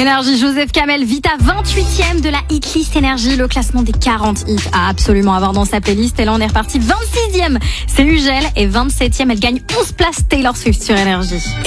Énergie, Joseph Kamel, Vita, 28e de la hitlist Énergie, le classement des 40 hits à absolument avoir dans sa playlist. Et là, on est reparti 26e. C'est Ugel et 27e, elle gagne 11 places Taylor Swift sur Énergie.